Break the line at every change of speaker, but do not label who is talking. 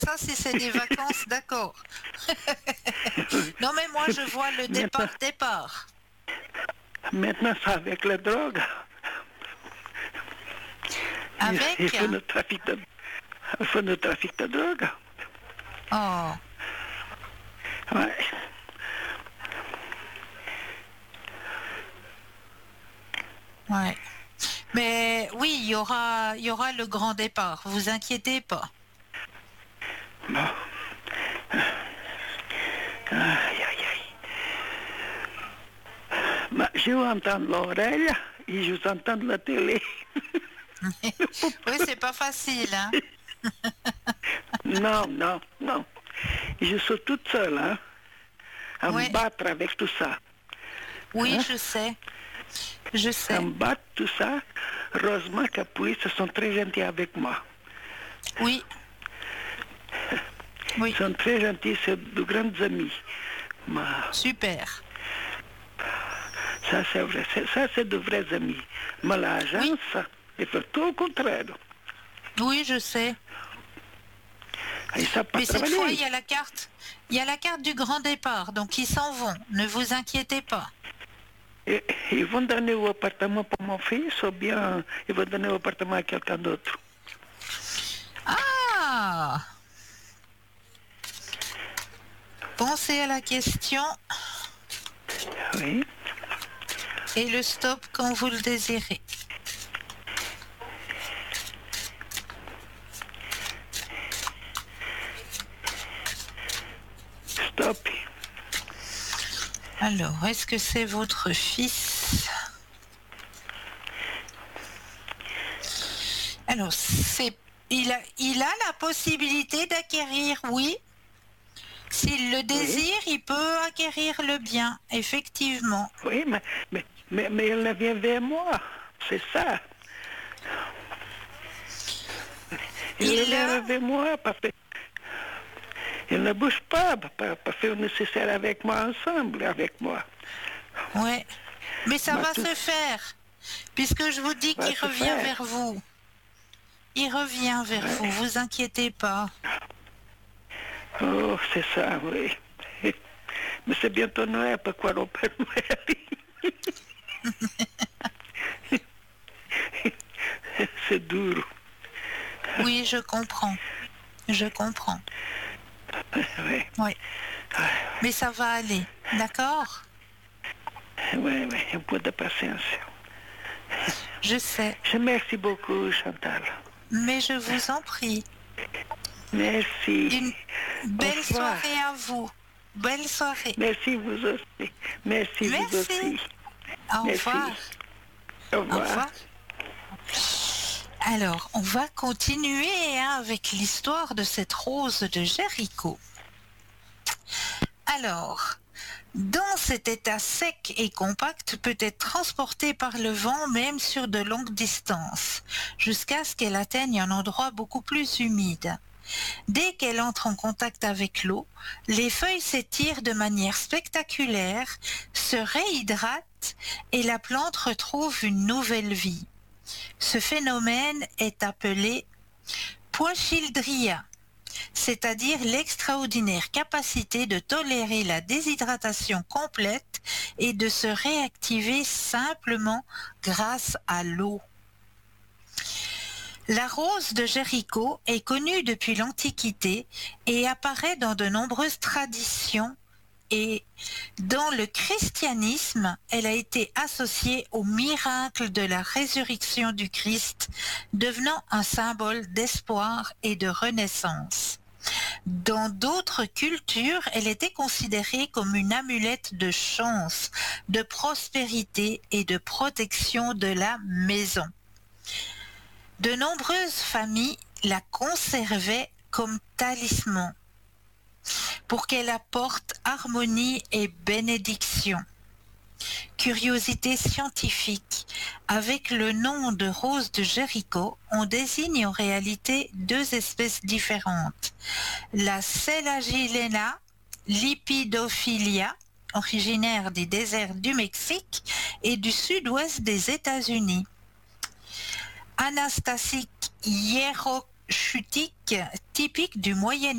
Ça, si c'est des vacances, d'accord. Non, mais moi, je vois le départ.
Maintenant, c'est avec la drogue.
Avec?
Il fait le trafic de drogue.
Oh,
Ouais.
ouais. Mais oui, il y aura le grand départ. Vous inquiétez pas.
Bon. Aïe, aïe, aïe. Mais je vous entends l'oreille et je vous entends la télé.
Oui, c'est pas facile, hein.
Non, non, non. Je suis toute seule, hein, à me
Ouais.
battre avec tout ça.
Oui,
Hein?
je sais. Je
À
sais.
me battre tout ça. Heureusement que la police sont très gentils avec moi.
Oui. Oui.
Ils sont très gentils, c'est de grands amis. Mais
Super.
ça, c'est vrai. Ça, c'est de vrais amis. Mais l'agence, il fait tout au contraire.
Oui, je sais.
Ils ne savent pas
Mais cette
travailler.
fois, il y a la carte. Il y a la carte du grand départ, donc ils s'en vont. Ne vous inquiétez pas.
Et ils vont donner l'appartement pour mon fils ou bien ils vont donner l'appartement à quelqu'un d'autre.
Ah! Pensez à la question
Oui.
et le stop quand vous le désirez.
Stop.
Alors, est-ce que c'est votre fils? Alors, il a la possibilité d'acquérir, oui. S'il le désire, il peut acquérir le bien, effectivement.
Oui, mais elle vient vers moi. C'est ça. Il vient vers moi parce que il ne bouge pas pour faire le nécessaire avec moi, ensemble avec moi.
Ouais. Mais ça va se faire, puisque je vous dis qu'il revient vers vous. Il revient vers vous, vous inquiétez pas.
Oh, c'est ça, oui. Mais c'est bientôt Noël, pourquoi on peut Noël? C'est dur.
Oui, je comprends. Je comprends.
Oui.
Oui. Mais ça va aller, d'accord?
Oui, oui, un peu de patience.
Je sais.
Je remercie beaucoup, Chantal.
Mais je vous en prie.
Merci.
Une belle soirée à vous. Belle soirée.
Merci vous aussi. Merci vous aussi.
Au revoir.
Au revoir.
Au revoir. Alors, on va continuer avec l'histoire de cette rose de Jéricho. Alors, dans cet état sec et compact, peut être transportée par le vent même sur de longues distances, jusqu'à ce qu'elle atteigne un endroit beaucoup plus humide. Dès qu'elle entre en contact avec l'eau, les feuilles s'étirent de manière spectaculaire, se réhydratent et la plante retrouve une nouvelle vie. Ce phénomène est appelé poichildria, c'est-à-dire l'extraordinaire capacité de tolérer la déshydratation complète et de se réactiver simplement grâce à l'eau. La rose de Jéricho est connue depuis l'Antiquité et apparaît dans de nombreuses traditions, et dans le christianisme, elle a été associée au miracle de la résurrection du Christ, devenant un symbole d'espoir et de renaissance. Dans d'autres cultures, elle était considérée comme une amulette de chance, de prospérité et de protection de la maison. De nombreuses familles la conservaient comme talisman pour qu'elle apporte harmonie et bénédiction. Curiosité scientifique, avec le nom de rose de Jéricho, on désigne en réalité deux espèces différentes. La Selagilena lipidophilia, originaire des déserts du Mexique et du sud-ouest des États-Unis. Anastasique chutique typique du Moyen